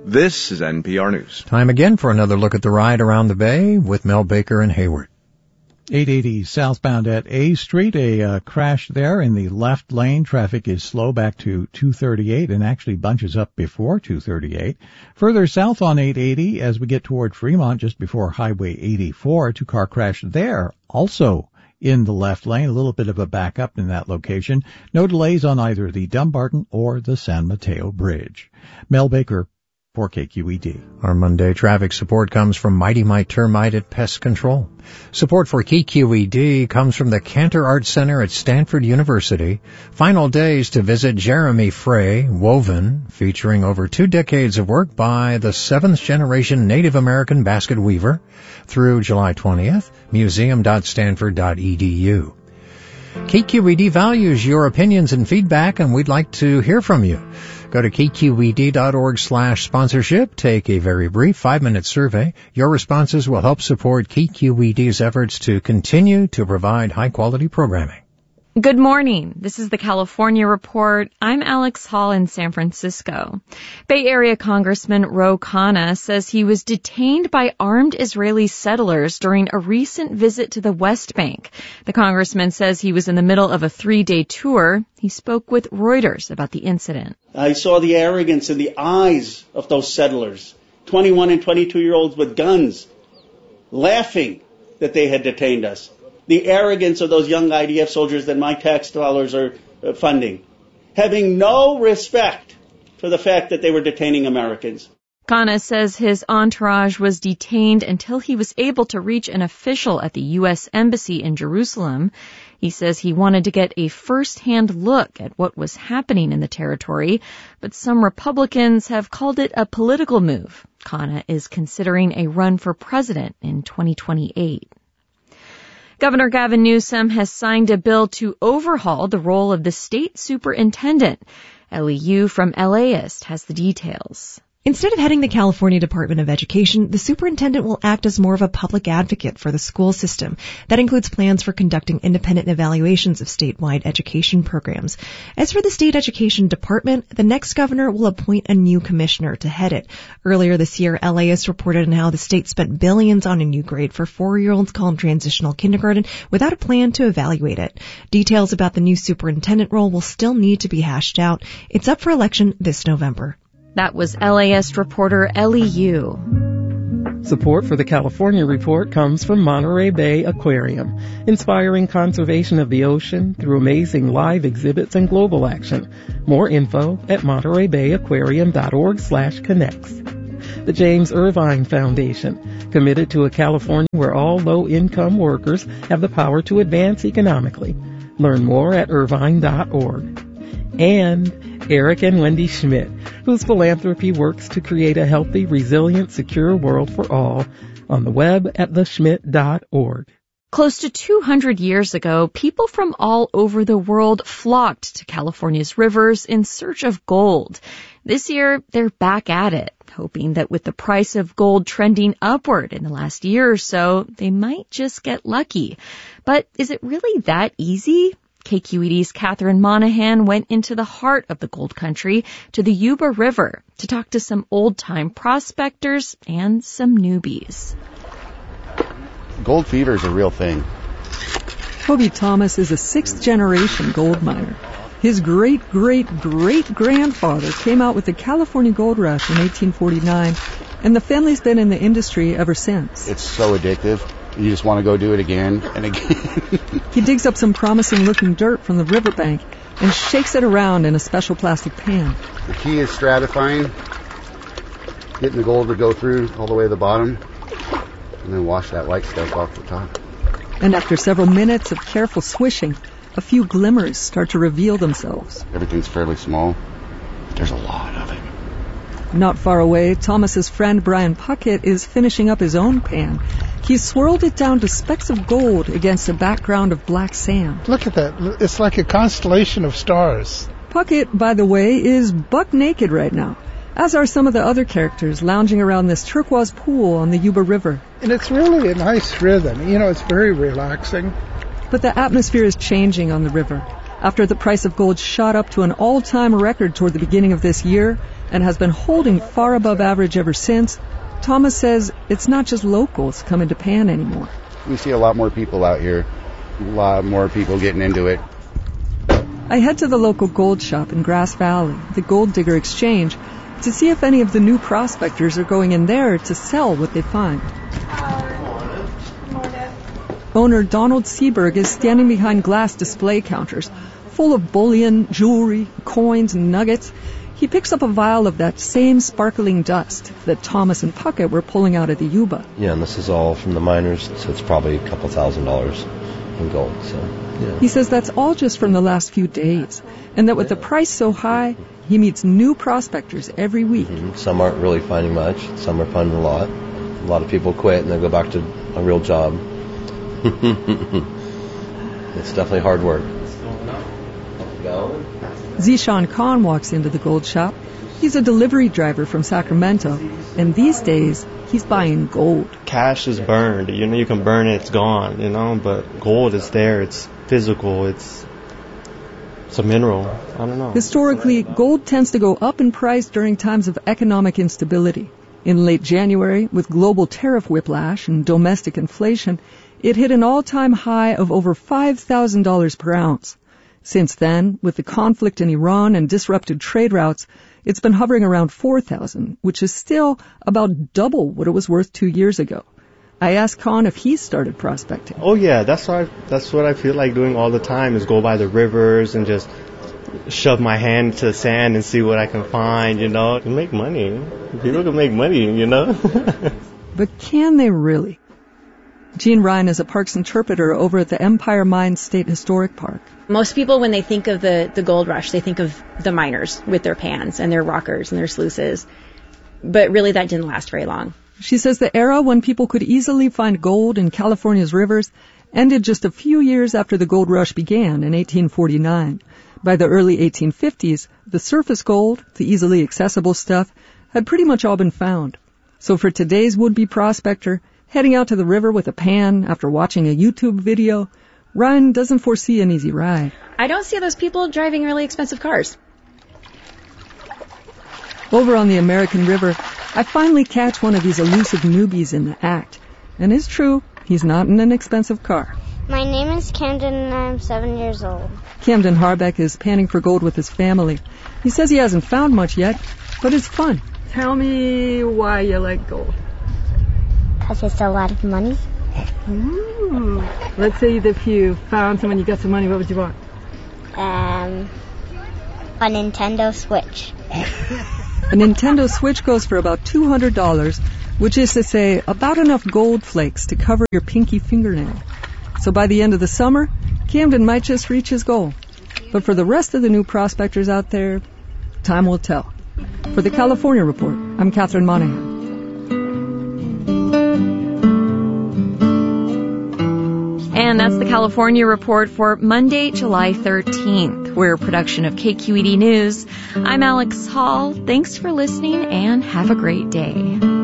This is NPR News. Time again for another look at the ride around the bay with Mel Baker and Hayward. 880 southbound at A Street, a crash there in the left lane. Traffic is slow back to 238 and actually bunches up before 238. Further south on 880 as we get toward Fremont just before Highway 84, a two-car crash there also in the left lane. A little bit of a backup in that location. No delays on either the Dumbarton or the San Mateo Bridge. Mel Baker for KQED. Our Monday traffic support comes from Mighty Mite Termite at Pest Control. Support for KQED comes from the Cantor Arts Center at Stanford University. Final days to visit Jeremy Frey, Woven, featuring over 2 decades of work by the 7th-generation Native American basket weaver, through July 20th, museum.stanford.edu. KQED values your opinions and feedback, and we'd like to hear from you. Go to kqed.org/sponsorship. Take a very brief 5-minute survey. Your responses will help support KQED's efforts to continue to provide high-quality programming. Good morning. This is the California Report. I'm Alex Hall in San Francisco. Bay Area Congressman Ro Khanna says he was detained by armed Israeli settlers during a recent visit to the West Bank. The congressman says he was in the middle of a 3-day tour. He spoke with Reuters about the incident. I saw the arrogance in the eyes of those settlers, 21 and 22-year-olds with guns, laughing that they had detained us. The arrogance of those young IDF soldiers that my tax dollars are funding, having no respect for the fact that they were detaining Americans. Khanna says his entourage was detained until he was able to reach an official at the U.S. Embassy in Jerusalem. He says he wanted to get a first-hand look at what was happening in the territory, but some Republicans have called it a political move. Khanna is considering a run for president in 2028. Governor Gavin Newsom has signed a bill to overhaul the role of the state superintendent. Ellie Yu from LAist has the details. Instead of heading the California Department of Education, the superintendent will act as more of a public advocate for the school system. That includes plans for conducting independent evaluations of statewide education programs. As for the state education department, the next governor will appoint a new commissioner to head it. Earlier this year, LAist reported on how the state spent billions on a new grade for 4-year-olds called transitional kindergarten without a plan to evaluate it. Details about the new superintendent role will still need to be hashed out. It's up for election this November. That was LAist reporter Ellie Yu. Support for the California Report comes from Monterey Bay Aquarium, inspiring conservation of the ocean through amazing live exhibits and global action. More info at montereybayaquarium.org/connects. The James Irvine Foundation, committed to a California where all low-income workers have the power to advance economically. Learn more at irvine.org. And Eric and Wendy Schmidt, whose philanthropy works to create a healthy, resilient, secure world for all, on the web at theschmidt.org. Close to 200 years ago, people from all over the world flocked to California's rivers in search of gold. This year, they're back at it, hoping that with the price of gold trending upward in the last year or so, they might just get lucky. But is it really that easy? KQED's Catherine Monahan went into the heart of the gold country to the Yuba River to talk to some old-time prospectors and some newbies. Gold fever is a real thing. Toby Thomas is a 6th-generation gold miner. His great-great-great-grandfather came out with the California Gold Rush in 1849, and the family's been in the industry ever since. It's so addictive. You just want to go do it again and again. He digs up some promising-looking dirt from the riverbank and shakes it around in a special plastic pan. The key is stratifying, getting the gold to go through all the way to the bottom, and then wash that white stuff off the top. And after several minutes of careful swishing, a few glimmers start to reveal themselves. Everything's fairly small. There's a lot of it. Not far away, Thomas's friend Brian Puckett is finishing up his own pan. He's swirled it down to specks of gold against a background of black sand. Look at that. It's like a constellation of stars. Puckett, by the way, is buck naked right now, as are some of the other characters lounging around this turquoise pool on the Yuba River. And it's really a nice rhythm. You know, it's very relaxing. But the atmosphere is changing on the river. After the price of gold shot up to an all-time record toward the beginning of this year, and has been holding far above average ever since, Thomas says it's not just locals coming to pan anymore. We see a lot more people out here, a lot more people getting into it. I head to the local gold shop in Grass Valley, the Gold Digger Exchange, to see if any of the new prospectors are going in there to sell what they find. Owner Donald Seberg is standing behind glass display counters, full of bullion, jewelry, coins, and nuggets. He picks up a vial of that same sparkling dust that Thomas and Puckett were pulling out of the Yuba. Yeah, and this is all from the miners, so it's probably a couple $1,000s in gold. So, yeah. He says that's all just from the last few days, and that with the price so high, he meets new prospectors every week. Mm-hmm. Some aren't really finding much, some are finding a lot. A lot of people quit and they go back to a real job. It's definitely hard work. Zishan Khan walks into the gold shop. He's a delivery driver from Sacramento, and these days he's buying gold. Cash is burned. You can burn it, it's gone, but gold is there, it's physical, it's a mineral. I don't know. Historically, gold tends to go up in price during times of economic instability. In late January, with global tariff whiplash and domestic inflation, it hit an all-time high of over $5,000 per ounce. Since then, with the conflict in Iran and disrupted trade routes, it's been hovering around $4,000, which is still about double what it was worth 2 years ago. I asked Khan if he started prospecting. Oh yeah, that's what I feel like doing all the time, is go by the rivers and just shove my hand to the sand and see what I can find, You can make money. People can make money, But can they really? Jean Ryan is a parks interpreter over at the Empire Mines State Historic Park. Most people, when they think of the gold rush, they think of the miners with their pans and their rockers and their sluices. But really, that didn't last very long. She says the era when people could easily find gold in California's rivers ended just a few years after the gold rush began in 1849. By the early 1850s, the surface gold, the easily accessible stuff, had pretty much all been found. So for today's would-be prospector, heading out to the river with a pan after watching a YouTube video, Ryan doesn't foresee an easy ride. I don't see those people driving really expensive cars. Over on the American River, I finally catch one of these elusive newbies in the act. And it's true, he's not in an expensive car. My name is Camden and I'm 7 years old. Camden Harbeck is panning for gold with his family. He says he hasn't found much yet, but it's fun. Tell me why you like gold. Because it's a lot of money. Ooh. Let's say if you found someone, you got some money, what would you want? A Nintendo Switch. A Nintendo Switch goes for about $200, which is to say about enough gold flakes to cover your pinky fingernail. So by the end of the summer, Camden might just reach his goal. But for the rest of the new prospectors out there, time will tell. For the California Report, I'm Catherine Monahan. And that's the California Report for Monday, July 13th. We're a production of KQED News. I'm Alex Hall. Thanks for listening and have a great day.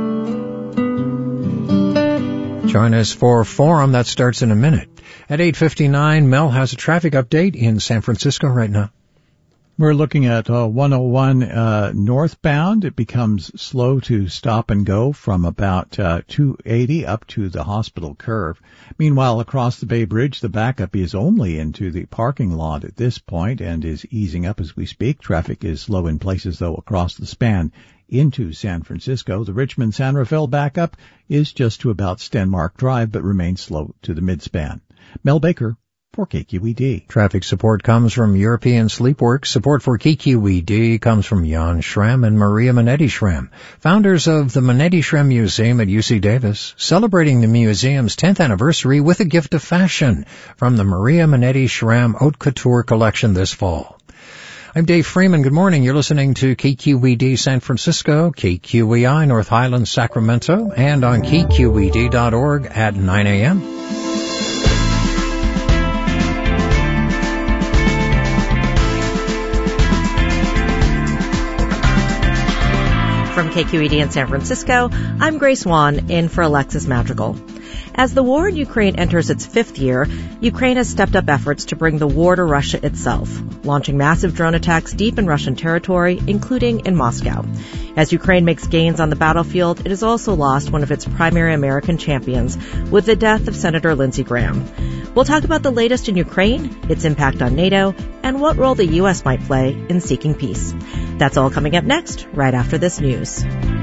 Join us for Forum. That starts in a minute. At 8:59, Mel has a traffic update in San Francisco right now. We're looking at 101 northbound. It becomes slow to stop and go from about 280 up to the hospital curve. Meanwhile, across the Bay Bridge, the backup is only into the parking lot at this point and is easing up as we speak. Traffic is slow in places, though, across the span into San Francisco. The Richmond-San Rafael backup is just to about Stenmark Drive, but remains slow to the midspan. Mel Baker for KQED. Traffic support comes from European Sleepworks. Support for KQED comes from Jan Schramm and Maria Minetti Schramm, founders of the Minetti Schramm Museum at UC Davis, celebrating the museum's 10th anniversary with a gift of fashion from the Maria Minetti Schramm Haute Couture collection this fall. I'm Dave Freeman. Good morning. You're listening to KQED San Francisco, KQEI North Highlands, Sacramento, and on KQED.org at 9 a.m. From KQED in San Francisco, I'm Grace Wan, in for Alexis Madrigal. As the war in Ukraine enters its 5th year, Ukraine has stepped up efforts to bring the war to Russia itself, launching massive drone attacks deep in Russian territory, including in Moscow. As Ukraine makes gains on the battlefield, it has also lost one of its primary American champions with the death of Senator Lindsey Graham. We'll talk about the latest in Ukraine, its impact on NATO, and what role the U.S. might play in seeking peace. That's all coming up next, right after this news.